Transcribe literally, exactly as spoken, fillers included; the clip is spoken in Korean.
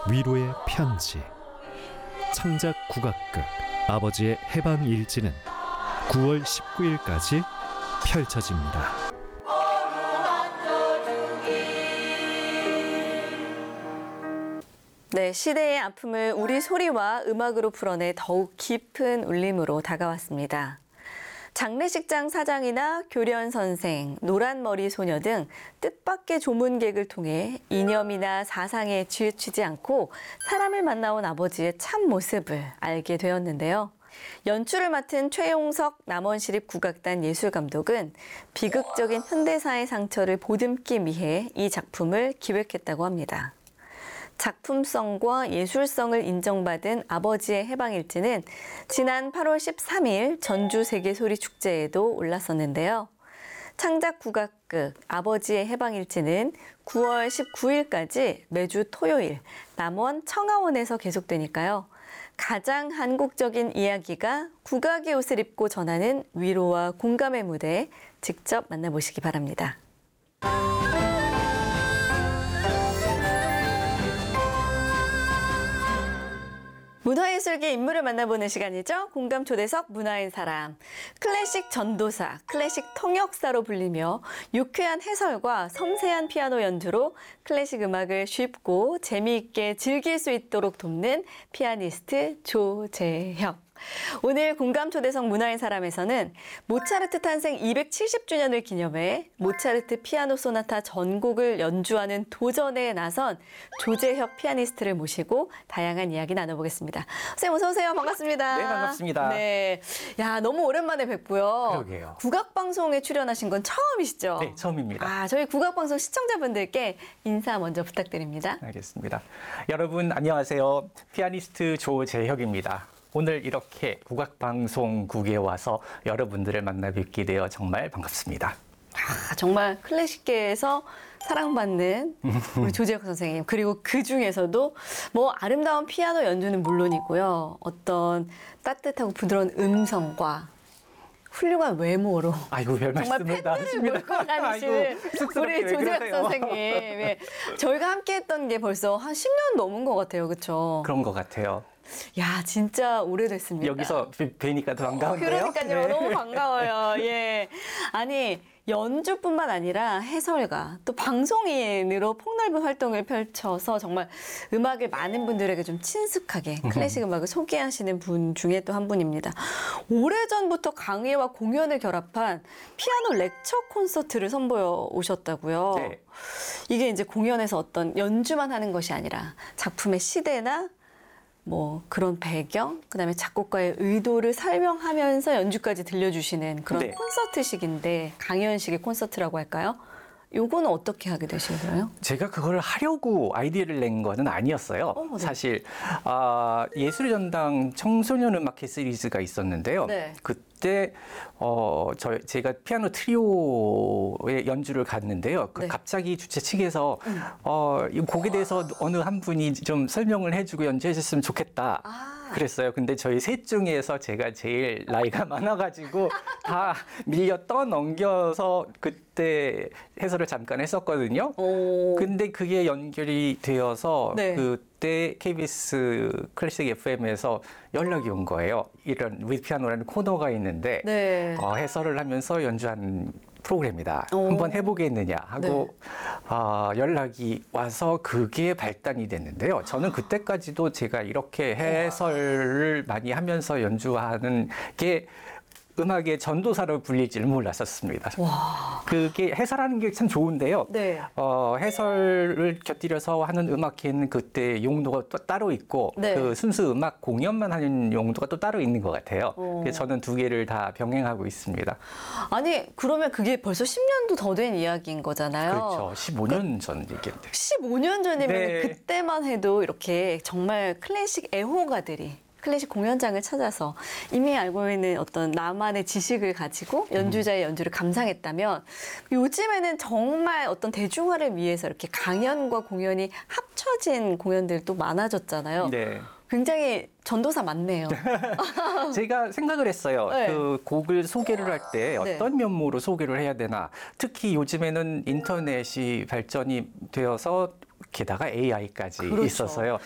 위로의 편지. 창작 국악극 아버지의 해방일지는 구월 십구일까지 펼쳐집니다. 네, 시대의 아픔을 우리 소리와 음악으로 풀어내 더욱 깊은 울림으로 다가왔습니다. 장례식장 사장이나 교련 선생, 노란머리 소녀 등 뜻밖의 조문객을 통해 이념이나 사상에 치우치지 않고 사람을 만나온 아버지의 참 모습을 알게 되었는데요. 연출을 맡은 최용석 남원시립국악단 예술감독은 비극적인 현대사의 상처를 보듬기 위해 이 작품을 기획했다고 합니다. 작품성과 예술성을 인정받은 아버지의 해방일지는 지난 팔월 십삼일 전주 세계소리축제에도 올랐었는데요. 창작 국악극 아버지의 해방일지는 구월 십구일까지 매주 토요일 남원 청하원에서 계속되니까요. 가장 한국적인 이야기가 국악의 옷을 입고 전하는 위로와 공감의 무대 직접 만나보시기 바랍니다. 문화예술계 인물을 만나보는 시간이죠. 공감 초대석 문화인 사람. 클래식 전도사, 클래식 통역사로 불리며 유쾌한 해설과 섬세한 피아노 연주로 클래식 음악을 쉽고 재미있게 즐길 수 있도록 돕는 피아니스트 조재혁. 오늘 공감 초대석 문화인 사람에서는 모차르트 탄생 이백칠십주년을 기념해 모차르트 피아노 소나타 전곡을 연주하는 도전에 나선 조재혁 피아니스트를 모시고 다양한 이야기 나눠보겠습니다. 선생님 어서 오세요. 반갑습니다. 네, 반갑습니다. 네, 야 너무 오랜만에 뵙고요. 그러게요. 국악방송에 출연하신 건 처음이시죠? 네, 처음입니다. 아, 저희 국악방송 시청자분들께 인사 먼저 부탁드립니다. 알겠습니다. 여러분 안녕하세요. 피아니스트 조재혁입니다. 오늘 이렇게 국악방송국에 와서 여러분들을 만나 뵙게 되어 정말 반갑습니다. 아, 정말 클래식계에서 사랑받는 우리 조재혁 선생님. 그리고 그 중에서도 뭐 아름다운 피아노 연주는 물론이고요. 어떤 따뜻하고 부드러운 음성과 훌륭한 외모로 아이고 별 정말 말씀을 다 팬들을 하십니다. 몰고 다니시는 아이고, 쑥스럽게 우리 왜 조재혁 그러세요? 선생님. 예. 저희가 함께했던 게 벌써 한 십 년 넘은 것 같아요. 그렇죠? 그런 것 같아요. 야, 진짜 오래됐습니다. 여기서 뵈- 뵈니까 더 반가운데요. 그러니까요. 네. 너무 반가워요. 예. 아니, 연주뿐만 아니라 해설가, 또 방송인으로 폭넓은 활동을 펼쳐서 정말 음악을 많은 분들에게 좀 친숙하게 클래식 음악을 소개하시는 분 중에 또 한 분입니다. 오래전부터 강의와 공연을 결합한 피아노 렉처 콘서트를 선보여 오셨다고요. 네. 이게 이제 공연에서 어떤 연주만 하는 것이 아니라 작품의 시대나 뭐 그런 배경, 그다음에 작곡가의 의도를 설명하면서 연주까지 들려주시는 그런 네. 콘서트식인데 강연식의 콘서트라고 할까요? 요거는 어떻게 하게 되신 거예요? 제가 그걸 하려고 아이디어를 낸 거는 아니었어요. 어, 네. 사실 아, 예술의 전당 청소년 음악회 시리즈가 있었는데요. 네. 그때 어, 저 제가 피아노 트리오의 연주를 갔는데요. 그 네. 갑자기 주최 측에서 어, 이 곡에 대해서 어느 한 분이 좀 설명을 해주고 연주해 줬으면 좋겠다. 아. 그랬어요. 근데 저희 셋 중에서 제가 제일 나이가 많아가지고 다 밀려 떠넘겨서 그때 해설을 잠깐 했었거든요. 오. 근데 그게 연결이 되어서 네. 그때 케이비에스 클래식 에프엠에서 연락이 온 거예요. 이런 위드 피아노라는 코너가 있는데 네. 어, 해설을 하면서 연주하는 프로그램이다. 오. 한번 해보겠느냐 하고 네. 어, 연락이 와서 그게 발단이 됐는데요. 저는 그때까지도 제가 이렇게 해설을 많이 하면서 연주하는 게 음악의 전도사로 불릴지를 몰랐었습니다. 와. 그게 해설하는 게 참 좋은데요. 네. 어, 해설을 곁들여서 하는 음악회는 그때 용도가 또 따로 있고 네. 그 순수 음악 공연만 하는 용도가 또 따로 있는 것 같아요. 오. 그래서 저는 두 개를 다 병행하고 있습니다. 아니, 그러면 그게 벌써 십 년도 더 된 이야기인 거잖아요. 그렇죠. 십오 년 전 얘기인데. 십오 년 전이면 네. 그때만 해도 이렇게 정말 클래식 애호가들이 클래식 공연장을 찾아서 이미 알고 있는 어떤 나만의 지식을 가지고 연주자의 연주를 감상했다면 요즘에는 정말 어떤 대중화를 위해서 이렇게 강연과 공연이 합쳐진 공연들도 많아졌잖아요. 네. 굉장히 전도사 맞네요. 제가 생각을 했어요. 네. 그 곡을 소개를 할 때 어떤 네. 면모로 소개를 해야 되나. 특히 요즘에는 인터넷이 발전이 되어서 게다가 에이아이까지 그렇죠. 있어서요.